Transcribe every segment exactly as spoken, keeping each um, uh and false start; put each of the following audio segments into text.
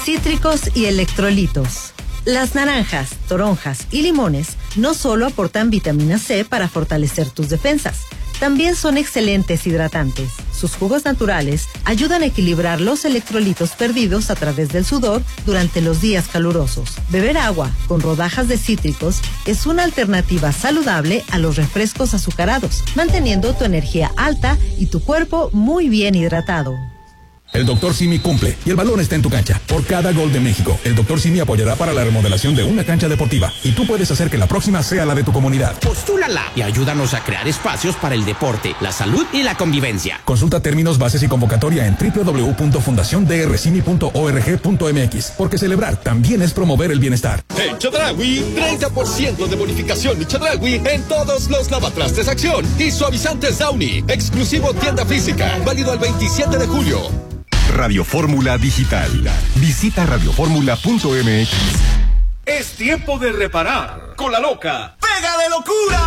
cítricos y electrolitos. Las naranjas, toronjas y limones no solo aportan vitamina C para fortalecer tus defensas, también son excelentes hidratantes. Sus jugos naturales ayudan a equilibrar los electrolitos perdidos a través del sudor durante los días calurosos. Beber agua con rodajas de cítricos es una alternativa saludable a los refrescos azucarados, manteniendo tu energía alta y tu cuerpo muy bien hidratado. El doctor Simi cumple y el balón está en tu cancha. Por cada gol de México, el doctor Simi apoyará para la remodelación de una cancha deportiva y tú puedes hacer que la próxima sea la de tu comunidad. Postúlala y ayúdanos a crear espacios para el deporte, la salud y la convivencia. Consulta términos, bases y convocatoria en doble u doble u doble u punto fundación d r simi punto org punto m x, porque celebrar también es promover el bienestar. En Chedraui, treinta por ciento de bonificación y Chedraui en todos los lavatrastes Acción y suavizantes Downy, exclusivo tienda física, válido el veintisiete de julio. Radio Fórmula Digital. Visita radio fórmula punto m x. Es tiempo de reparar con la loca ¡Pega de locura!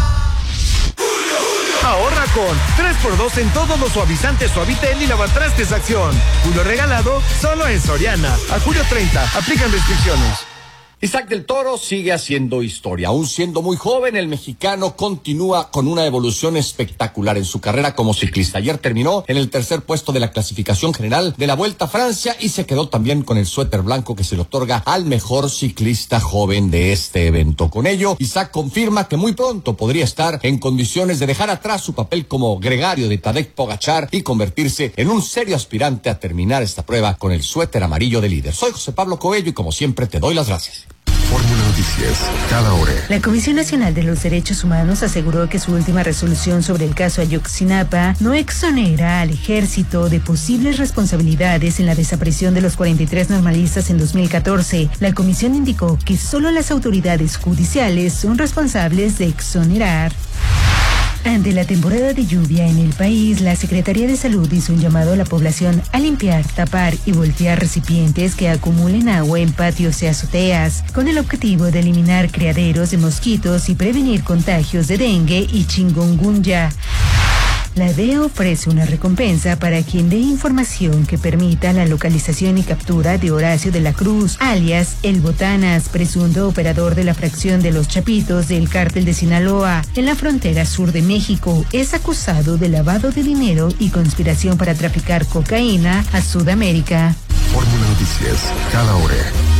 Ahorra con tres por dos en todos los suavizantes Suavitel y lavatrastes Acción. Julio regalado solo en Soriana. A julio treinta, aplican restricciones. Isaac del Toro sigue haciendo historia. Aún siendo muy joven, el mexicano continúa con una evolución espectacular en su carrera como ciclista. Ayer terminó en el tercer puesto de la clasificación general de la Vuelta a Francia y se quedó también con el suéter blanco que se le otorga al mejor ciclista joven de este evento. Con ello, Isaac confirma que muy pronto podría estar en condiciones de dejar atrás su papel como gregario de Tadej Pogačar y convertirse en un serio aspirante a terminar esta prueba con el suéter amarillo de líder. Soy José Pablo Coello y como siempre te doy las gracias. Fórmula Noticias, cada hora. La Comisión Nacional de los Derechos Humanos aseguró que su última resolución sobre el caso Ayotzinapa no exonera al ejército de posibles responsabilidades en la desaparición de los cuarenta y tres normalistas en dos mil catorce. La comisión indicó que solo las autoridades judiciales son responsables de exonerar. Ante la temporada de lluvia en el país, la Secretaría de Salud hizo un llamado a la población a limpiar, tapar y voltear recipientes que acumulen agua en patios y azoteas, con el objetivo de eliminar criaderos de mosquitos y prevenir contagios de dengue y chikungunya. La D E A ofrece una recompensa para quien dé información que permita la localización y captura de Horacio de la Cruz, alias El Botanas, presunto operador de la fracción de Los Chapitos del Cártel de Sinaloa, en la frontera sur de México. Es acusado de lavado de dinero y conspiración para traficar cocaína a Sudamérica. Fórmula Noticias, cada hora.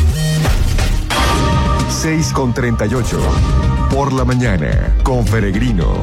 seis con treinta y ocho. Por la mañana, con Peregrino.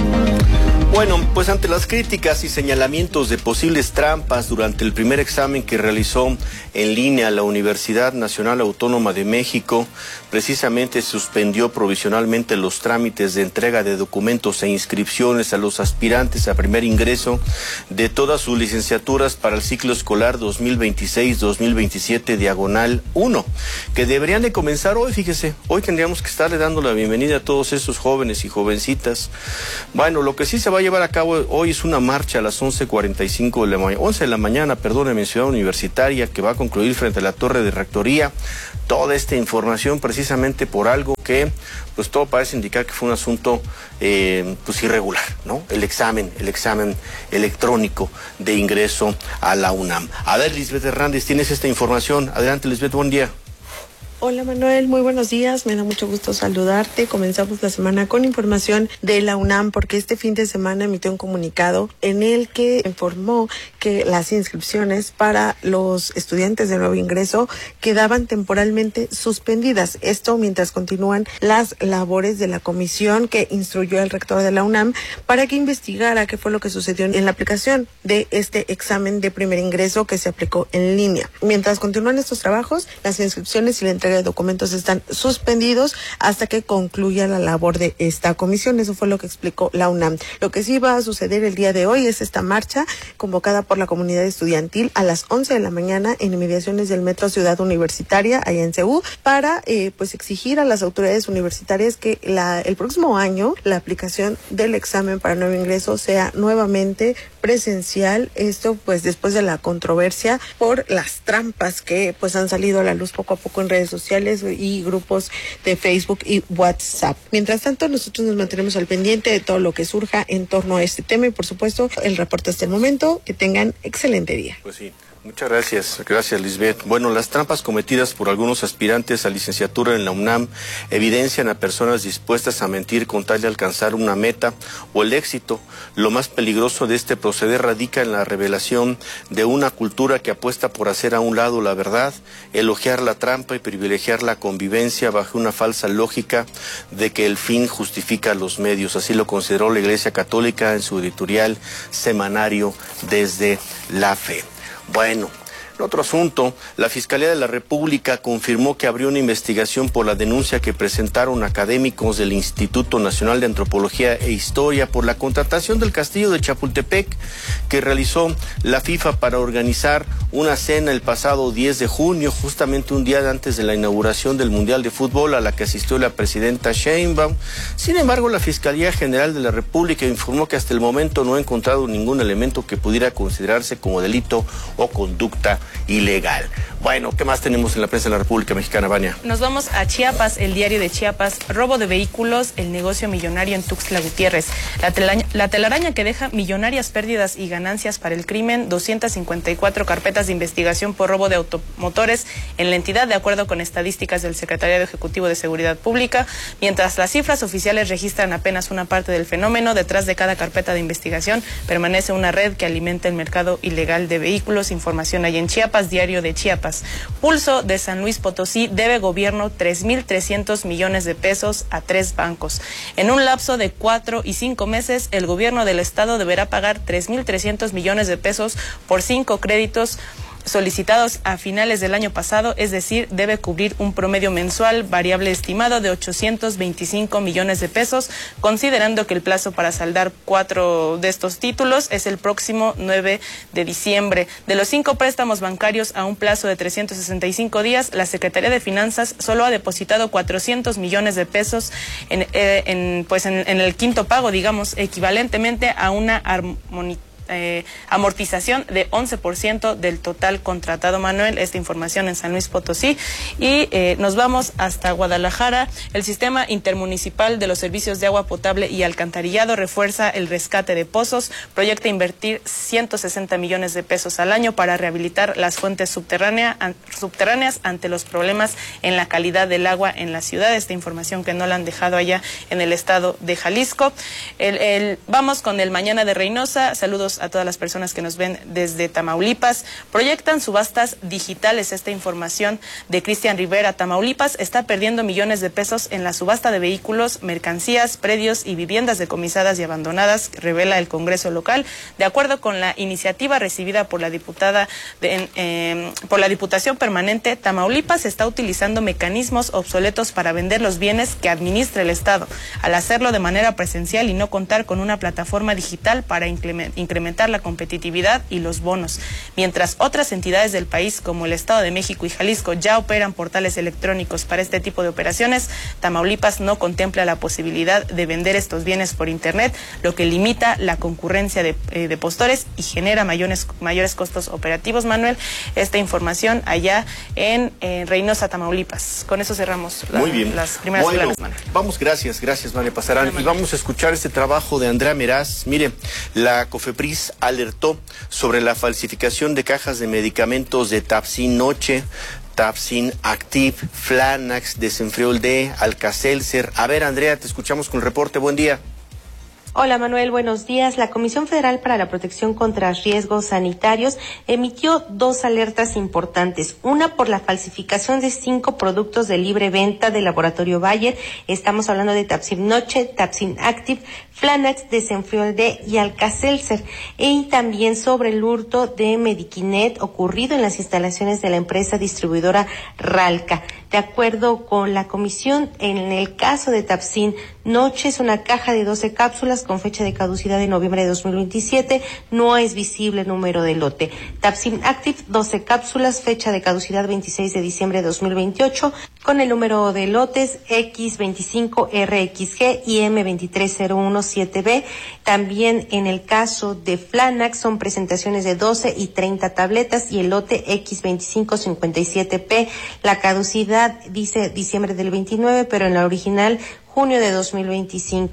Bueno, pues ante las críticas y señalamientos de posibles trampas durante el primer examen que realizó en línea la Universidad Nacional Autónoma de México, precisamente suspendió provisionalmente los trámites de entrega de documentos e inscripciones a los aspirantes a primer ingreso de todas sus licenciaturas para el ciclo escolar dos mil veintiséis dos mil veintisiete diagonal uno, que deberían de comenzar hoy. Fíjese, hoy tendríamos que estarle dando la bienvenida a todos esos jóvenes y jovencitas. Bueno, lo que sí se va a llevar a cabo hoy es una marcha a las once cuarenta y cinco de la mañana, once de la mañana, perdóneme, en Ciudad Universitaria, que va a concluir frente a la Torre de Rectoría. Toda esta información precisamente por algo que, pues todo parece indicar que fue un asunto, eh, pues irregular, ¿no? El examen, el examen electrónico de ingreso a la UNAM. A ver, Lisbeth Hernández, tienes esta información. Adelante, Lisbeth, buen día. Hola Manuel, muy buenos días, me da mucho gusto saludarte. Comenzamos la semana con información de la UNAM porque este fin de semana emitió un comunicado en el que informó que las inscripciones para los estudiantes de nuevo ingreso quedaban temporalmente suspendidas. Esto mientras continúan las labores de la comisión que instruyó al rector de la UNAM para que investigara qué fue lo que sucedió en la aplicación de este examen de primer ingreso que se aplicó en línea. Mientras continúan estos trabajos, las inscripciones y la entrega de documentos están suspendidos hasta que concluya la labor de esta comisión. Eso fue lo que explicó la UNAM. Lo que sí va a suceder el día de hoy es esta marcha convocada por la comunidad estudiantil a las once de la mañana en inmediaciones del Metro Ciudad Universitaria, allá en C U, para eh, pues exigir a las autoridades universitarias que la, el próximo año la aplicación del examen para nuevo ingreso sea nuevamente presencial. Esto pues después de la controversia por las trampas que pues han salido a la luz poco a poco en redes sociales y grupos de Facebook y WhatsApp. Mientras tanto, nosotros nos mantenemos al pendiente de todo lo que surja en torno a este tema y por supuesto el reporte hasta el momento. Que tengan excelente día. Pues sí, Muchas gracias, gracias Lisbeth. Bueno, las trampas cometidas por algunos aspirantes a licenciatura en la UNAM evidencian a personas dispuestas a mentir con tal de alcanzar una meta o el éxito. Lo más peligroso de este proceder radica en la revelación de una cultura que apuesta por hacer a un lado la verdad, elogiar la trampa y privilegiar la convivencia bajo una falsa lógica de que el fin justifica los medios. Así lo consideró la Iglesia Católica en su editorial semanario Desde la Fe. Bueno, en otro asunto, la Fiscalía de la República confirmó que abrió una investigación por la denuncia que presentaron académicos del Instituto Nacional de Antropología e Historia por la contratación del castillo de Chapultepec que realizó la FIFA para organizar una cena el pasado diez de junio, justamente un día antes de la inauguración del Mundial de Fútbol a la que asistió la presidenta Sheinbaum. Sin embargo, la Fiscalía General de la República informó que hasta el momento no ha encontrado ningún elemento que pudiera considerarse como delito o conducta ilegal. Bueno, ¿qué más tenemos en la prensa de la República Mexicana, Vania? Nos vamos a Chiapas, el diario de Chiapas, robo de vehículos, el negocio millonario en Tuxtla Gutiérrez. La telaraña, la telaraña que deja millonarias pérdidas y ganancias para el crimen, doscientas cincuenta y cuatro carpetas de investigación por robo de automotores en la entidad, de acuerdo con estadísticas del Secretariado Ejecutivo de Seguridad Pública. Mientras las cifras oficiales registran apenas una parte del fenómeno, detrás de cada carpeta de investigación permanece una red que alimenta el mercado ilegal de vehículos. Información ahí en Chiapas, diario de Chiapas. Pulso de San Luis Potosí, debe gobierno tres mil trescientos millones de pesos a tres bancos. En un lapso de cuatro y cinco meses, el gobierno del estado deberá pagar tres mil trescientos millones de pesos por cinco créditos solicitados a finales del año pasado, es decir, debe cubrir un promedio mensual variable estimado de ochocientos veinticinco millones de pesos, considerando que el plazo para saldar cuatro de estos títulos es el próximo nueve de diciembre. De los cinco préstamos bancarios a un plazo de trescientos sesenta y cinco días, la Secretaría de Finanzas solo ha depositado cuatrocientos millones de pesos en, eh, en, pues en, en el quinto pago, digamos, equivalentemente a una armonización. Eh, amortización de once por ciento del total contratado. Manuel, esta información en San Luis Potosí. Y eh, nos vamos hasta Guadalajara. El sistema intermunicipal de los servicios de agua potable y alcantarillado refuerza el rescate de pozos, proyecta invertir ciento sesenta millones de pesos al año para rehabilitar las fuentes subterránea, an, subterráneas ante los problemas en la calidad del agua en la ciudad. Esta información que no la han dejado allá en el estado de Jalisco. El, el, vamos con el Mañana de Reynosa. Saludos a todas las personas que nos ven desde Tamaulipas. Proyectan subastas digitales. Esta información de Cristian Rivera. Tamaulipas está perdiendo millones de pesos en la subasta de vehículos, mercancías, predios y viviendas decomisadas y abandonadas, revela el Congreso local. De acuerdo con la iniciativa recibida por la diputada de, eh, por la Diputación Permanente, Tamaulipas está utilizando mecanismos obsoletos para vender los bienes que administra el Estado, al hacerlo de manera presencial y no contar con una plataforma digital para incrementar la competitividad y los bonos. Mientras otras entidades del país como el Estado de México y Jalisco ya operan portales electrónicos para este tipo de operaciones, Tamaulipas no contempla la posibilidad de vender estos bienes por internet, lo que limita la concurrencia de, eh, de postores y genera mayores, mayores costos operativos. Manuel, esta información allá en eh, Reynosa, Tamaulipas. Con eso cerramos la, Muy bien. las primeras bueno, planas, Manuel. Vamos, gracias, gracias, María Pasarán. Bueno, y vamos a escuchar este trabajo de Andrea Meraz. Mire, la COFEPRIS alertó sobre la falsificación de cajas de medicamentos de Tapsin Noche, Tapsin Active, Flanax, Desenfriol D, Alka-Seltzer. A ver, Andrea, te escuchamos con el reporte. Buen día. Hola Manuel, buenos días. La Comisión Federal para la Protección contra Riesgos Sanitarios emitió dos alertas importantes. Una por la falsificación de cinco productos de libre venta del laboratorio Bayer. Estamos hablando de Tapsin Noche, Tapsin Active, Flanax, Desenfriol D y Alka-Seltzer. Y también sobre el hurto de Mediquinet ocurrido en las instalaciones de la empresa distribuidora Ralca. De acuerdo con la comisión, en el caso de Tapsin Noche es una caja de doce cápsulas con fecha de caducidad de noviembre de dos mil veintisiete, no es visible el número de lote. Tapsin Active, doce cápsulas, fecha de caducidad veintiséis de diciembre de dos mil veintiocho, con el número de lotes equis veinticinco erre equis ge y eme veintitrés cero uno siete be. También en el caso de Flanax son presentaciones de doce y treinta tabletas y el lote equis veinticinco cincuenta y siete pe. La caducidad dice diciembre del veintinueve, pero en la original junio de dos mil veinticinco.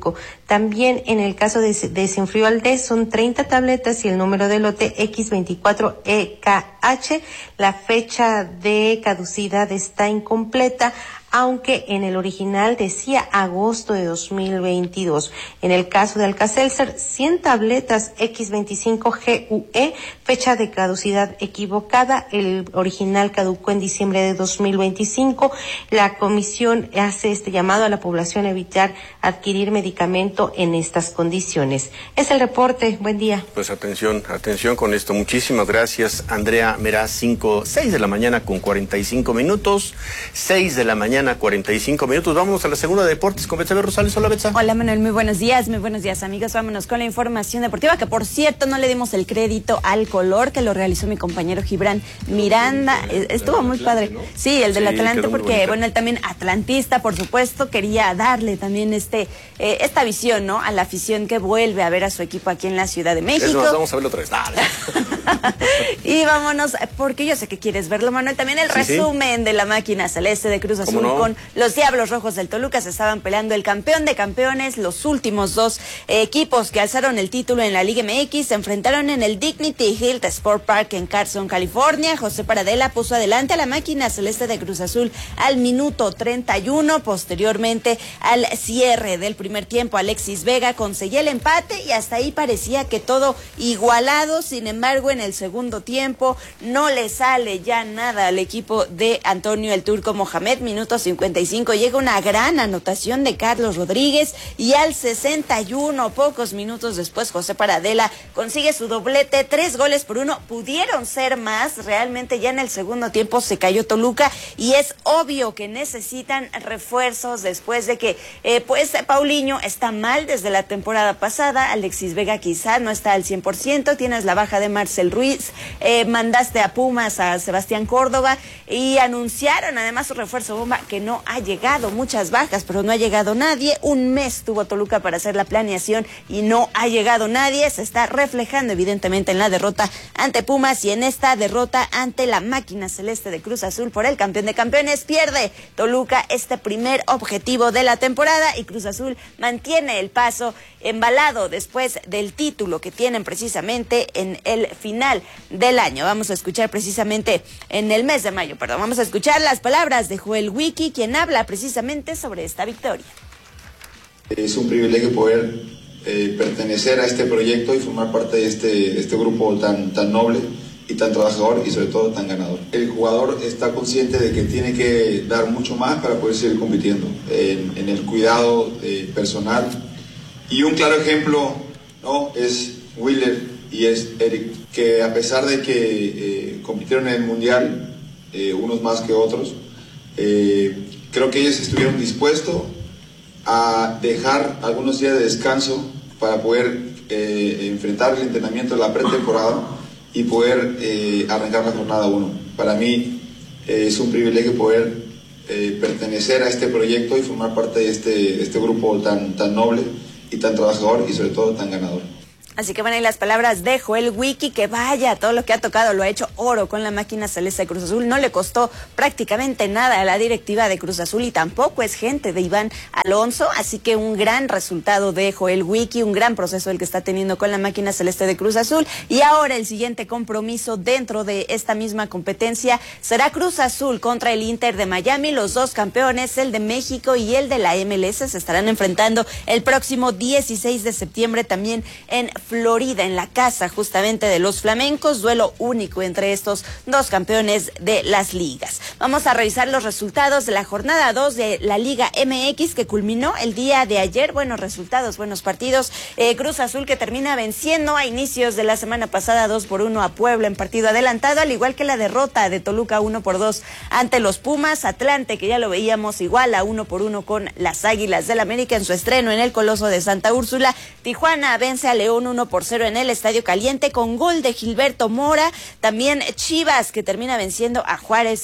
También en el caso de Desenfriolde son treinta tabletas y el número de lote equis veinticuatro E K H. La fecha de caducidad está incompleta, aunque en el original decía agosto de dos mil veintidós. En el caso de Alka-Seltzer, cien tabletas equis veinticinco G U E, fecha de caducidad equivocada. El original caducó en diciembre de dos mil veinticinco. La comisión hace este llamado a la población a evitar adquirir medicamento en estas condiciones. Es el reporte. Buen día. Pues atención, atención con esto. Muchísimas gracias, Andrea Meraz. cinco, seis de la mañana con cuarenta y cinco minutos. seis de la mañana, cuarenta y cinco minutos. Vámonos a la segunda de deportes con Betsabe Rosales. Hola, Betsa. Hola, Manuel. Muy buenos días. Muy buenos días, amigos. Vámonos con la información deportiva, que por cierto no le dimos el crédito al color que lo realizó mi compañero Gibran Miranda. Estuvo muy padre. Sí, el del Atlante, porque, bueno, él también atlantista, por supuesto, quería darle también este eh, esta visión, ¿no?, a la afición que vuelve a ver a su equipo aquí en la Ciudad de México. Eso, vamos a verlo otra vez. Dale. Y vámonos, porque yo sé que quieres verlo, Manuel. También el sí, resumen sí. de la máquina celeste de Cruz Azul no? con los Diablos Rojos del Toluca. Se estaban peleando el campeón de campeones. Los últimos dos eh, equipos que alzaron el título en la Liga M X se enfrentaron en el Dignity Health Sport Park en Carson, California. José Paradela puso adelante a la máquina celeste de Cruz Azul al minuto treinta y uno. Posteriormente, al cierre del primer tiempo, Alexis Vega conseguía el empate y hasta ahí parecía que todo igualado. Sin embargo, en el segundo tiempo no le sale ya nada al equipo de Antonio el Turco Mohamed. Minuto cincuenta y cinco, llega una gran anotación de Carlos Rodríguez y al sesenta y uno, pocos minutos después, José Paradela consigue su doblete, tres goles por uno. Pudieron ser más, realmente ya en el segundo tiempo se cayó Toluca y es obvio que necesitan refuerzos después de que eh, pues Paulinho está mal desde la temporada pasada. Alexis Vega quizá no está al cien por ciento, tienes la baja de Marcel Ruiz, eh, mandaste a Pumas a Sebastián Córdoba y anunciaron además su refuerzo bomba que no ha llegado. Muchas bajas, pero no ha llegado nadie. Un mes tuvo Toluca para hacer la planeación y no ha llegado nadie. Se está reflejando evidentemente en la derrota ante Pumas y en esta derrota ante la máquina celeste de Cruz Azul por el campeón de campeones. Pierde Toluca este primer objetivo de la temporada y Cruz Azul mantiene el paso embalado después del título que tienen precisamente en el final del año. Vamos a escuchar precisamente en el mes de mayo, perdón, vamos a escuchar las palabras de Joel Wiki, quien habla precisamente sobre esta victoria. Es un privilegio poder eh, pertenecer a este proyecto y formar parte de este, este grupo tan, tan noble y tan trabajador y sobre todo tan ganador. El jugador está consciente de que tiene que dar mucho más para poder seguir compitiendo en, en el cuidado eh, personal. Y un claro ejemplo, ¿no?, es Willer y es Eric, que a pesar de que eh, compitieron en el Mundial, eh, unos más que otros, eh, creo que ellos estuvieron dispuestos a dejar algunos días de descanso para poder eh, enfrentar el entrenamiento de la pretemporada y poder eh, arrancar la jornada uno. Para mí eh, es un privilegio poder eh, pertenecer a este proyecto y formar parte de este, este grupo tan, tan noble y tan trabajador y sobre todo tan ganador. Así que bueno, y las palabras de Joel Wiki, que vaya, todo lo que ha tocado lo ha hecho oro con la máquina celeste de Cruz Azul. No le costó prácticamente nada a la directiva de Cruz Azul y tampoco es gente de Iván Alonso. Así que un gran resultado de Joel Wiki, un gran proceso el que está teniendo con la máquina celeste de Cruz Azul. Y ahora el siguiente compromiso dentro de esta misma competencia será Cruz Azul contra el Inter de Miami. Los dos campeones, el de México y el de la M L S, se estarán enfrentando el próximo dieciséis de septiembre también en Florida, en la casa justamente de los flamencos. Duelo único entre estos dos campeones de las ligas. Vamos a revisar los resultados de la jornada dos de la Liga M X que culminó el día de ayer. Buenos resultados, buenos partidos. Eh, Cruz Azul que termina venciendo a inicios de la semana pasada dos por uno a Puebla en partido adelantado, al igual que la derrota de Toluca uno por dos ante los Pumas. Atlante, que ya lo veíamos, igual a uno por uno con las Águilas del América en su estreno en el Coloso de Santa Úrsula. Tijuana vence a León uno por cero en el Estadio Caliente con gol de Gilberto Mora. También Chivas, que termina venciendo a Juárez en el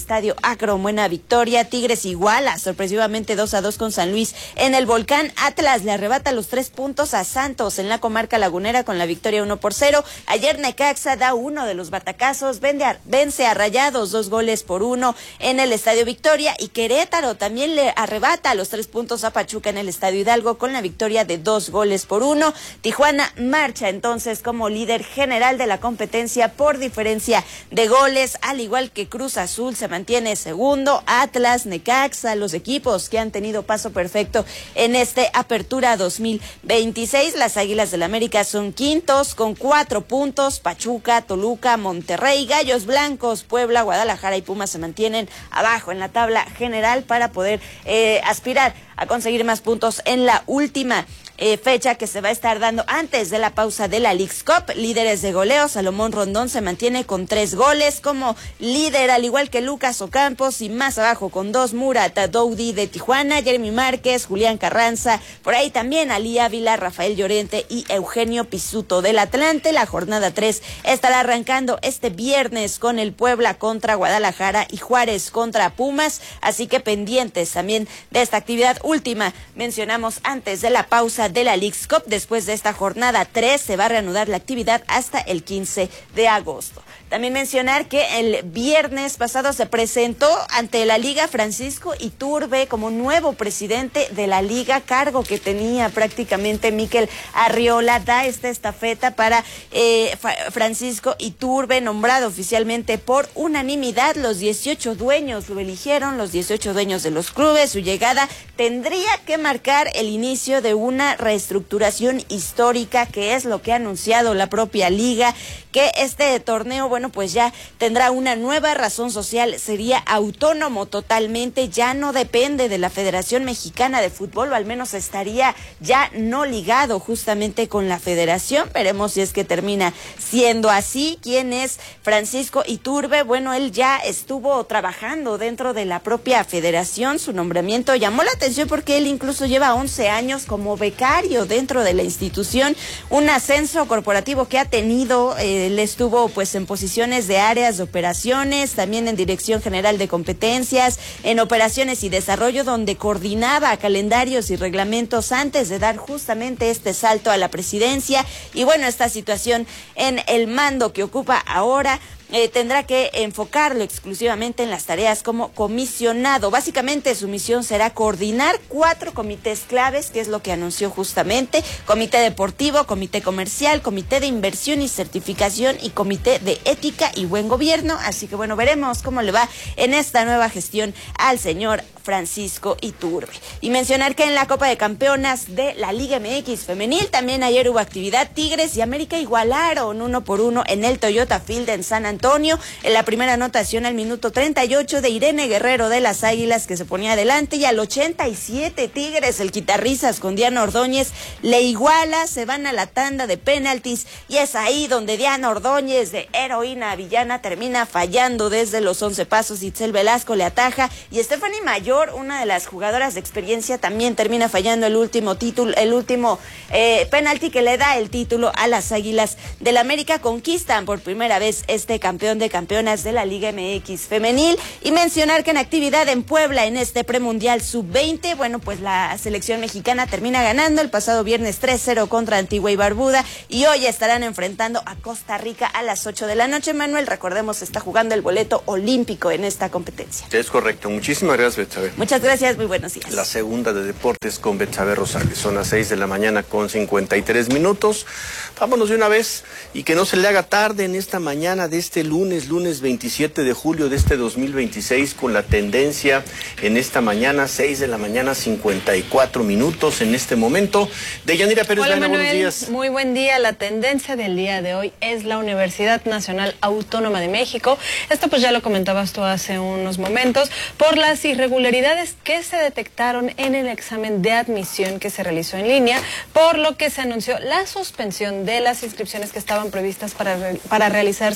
estadio Akron. Buena victoria. Tigres iguala sorpresivamente dos a dos con San Luis en el Volcán. Atlas le arrebata los tres puntos a Santos en la comarca lagunera con la victoria uno por cero. Ayer Necaxa da uno de los batacazos, vence a Rayados dos goles por uno en el estadio Victoria, y Querétaro también le arrebata los tres puntos a Pachuca en el estadio Hidalgo con la victoria de dos goles por uno. Tijuana marcha entonces como líder general de la competencia por diferencia de goles, al igual que Cruz Azul se mantiene segundo. Atlas, Necaxa, los equipos que han tenido paso perfecto en este Apertura dos mil veintiséis. Las Águilas del América son quintos con cuatro puntos. Pachuca, Toluca, Monterrey, Gallos Blancos, Puebla, Guadalajara y Pumas se mantienen abajo en la tabla general para poder eh, aspirar a conseguir más puntos en la última Eh, fecha que se va a estar dando antes de la pausa de la Leagues Cup. Líderes de goleo, Salomón Rondón se mantiene con tres goles como líder, al igual que Lucas Ocampos, y más abajo con dos Murat Doudi de Tijuana, Jeremy Márquez, Julián Carranza, por ahí también Ali Ávila, Rafael Llorente y Eugenio Pisuto del Atlante. La jornada tres estará arrancando este viernes con el Puebla contra Guadalajara y Juárez contra Pumas, así que pendientes también de esta actividad última. Mencionamos antes de la pausa de la Leagues Cup. Después de esta jornada tres se va a reanudar la actividad hasta el quince de agosto. También mencionar que el viernes pasado se presentó ante la Liga Francisco Iturbe como nuevo presidente de la Liga, cargo que tenía prácticamente Mikel Arriola. Da esta estafeta para eh, Francisco Iturbe, nombrado oficialmente por unanimidad. Los dieciocho dueños lo eligieron, los dieciocho dueños de los clubes. Su llegada tendría que marcar el inicio de una reestructuración histórica, que es lo que ha anunciado la propia liga, que este torneo, bueno, pues ya tendrá una nueva razón social, sería autónomo totalmente, ya no depende de la Federación Mexicana de Fútbol, o al menos estaría ya no ligado justamente con la federación. Veremos si es que termina siendo así. ¿Quién es Francisco Iturbe? Bueno, él ya estuvo trabajando dentro de la propia federación. Su nombramiento llamó la atención porque él incluso lleva once años como becario dentro de la institución, un ascenso corporativo que ha tenido. eh, él estuvo pues en posiciones de áreas de operaciones, también en Dirección General de Competencias, en Operaciones y Desarrollo, donde coordinaba calendarios y reglamentos antes de dar justamente este salto a la presidencia. Y bueno, esta situación en el mando que ocupa ahora Eh, tendrá que enfocarlo exclusivamente en las tareas como comisionado. Básicamente su misión será coordinar cuatro comités claves, que es lo que anunció justamente: Comité Deportivo, Comité Comercial, Comité de Inversión y Certificación y Comité de Ética y Buen Gobierno. Así que bueno, veremos cómo le va en esta nueva gestión al señor Francisco Iturbe. Y mencionar que en la Copa de Campeonas de la Liga M X Femenil también ayer hubo actividad. Tigres y América igualaron uno por uno en el Toyota Field en San Antonio. En la primera anotación al minuto treinta y ocho de Irene Guerrero de las Águilas, que se ponía adelante, y al ochenta y siete Tigres, el quitarrizas con Diana Ordóñez, le iguala. Se van a la tanda de penaltis y es ahí donde Diana Ordóñez, de heroína a villana, termina fallando desde los once pasos. Itzel Velasco le ataja y Stephanie Mayor, una de las jugadoras de experiencia, también termina fallando el último título, el último eh, penalti que le da el título a las Águilas del América. Conquistan por primera vez este campeón de campeonas de la Liga M X Femenil. Y mencionar que en actividad en Puebla en este premundial sub veinte, bueno, pues la selección mexicana termina ganando el pasado viernes tres cero contra Antigua y Barbuda, y hoy estarán enfrentando a Costa Rica a las ocho de la noche. Manuel, recordemos, está jugando el boleto olímpico en esta competencia. Es correcto. Muchísimas gracias, Betsabe. Muchas gracias, muy buenos días. La segunda de deportes con Betsabe Rosales. Son las seis de la mañana con cincuenta y tres minutos. Vámonos de una vez y que no se le haga tarde en esta mañana de este lunes, lunes veintisiete de julio de este dos mil veintiséis, con la tendencia en esta mañana, seis de la mañana, cincuenta y cuatro minutos en este momento. Deyanira Pérez, Hola, Baena, Manuel, buenos días. Muy buen día. La tendencia del día de hoy es la Universidad Nacional Autónoma de México. Esto pues ya lo comentabas tú hace unos momentos, por las irregularidades que se detectaron en el examen de admisión que se realizó en línea, por lo que se anunció la suspensión de las inscripciones que estaban previstas para, para realizarse el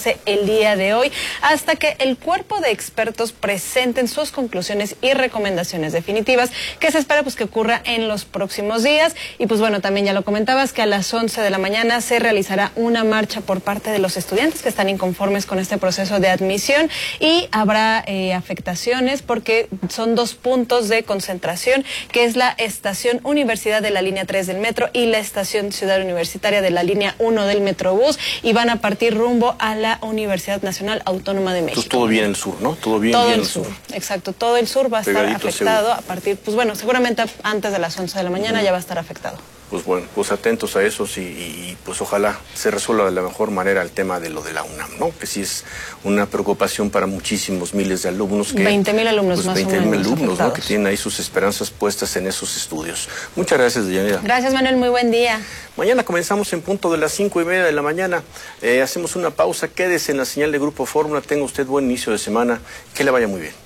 el día de hoy hasta que el cuerpo de expertos presenten sus conclusiones y recomendaciones definitivas, que se espera pues que ocurra en los próximos días. Y pues bueno, también ya lo comentabas que a las once de la mañana se realizará una marcha por parte de los estudiantes que están inconformes con este proceso de admisión y habrá eh, afectaciones porque son dos puntos de concentración, que es la estación Universidad de la línea tres del metro y la estación Ciudad Universitaria de la línea uno del Metrobús, y van a partir rumbo a la Universidad Nacional Autónoma de México. Entonces todo bien el sur, ¿no? Todo bien, todo bien el sur. sur. Exacto, todo el sur va a estar Pegadito afectado seguro. a partir, pues bueno, seguramente antes de las once de la mañana uh-huh. ya va a estar afectado. Pues bueno, pues atentos a eso y, y pues ojalá se resuelva de la mejor manera el tema de lo de la UNAM, ¿no? Que sí es una preocupación para muchísimos miles de alumnos. Que, veinte mil alumnos pues, más veinte o menos mil alumnos, afectados. ¿no? Que tienen ahí sus esperanzas puestas en esos estudios. Muchas gracias, Deyanira. Gracias, Manuel, muy buen día. Mañana comenzamos en punto de las cinco y media de la mañana. Eh, hacemos una pausa, quédese en la señal de Grupo Fórmula. Tenga usted buen inicio de semana. Que le vaya muy bien.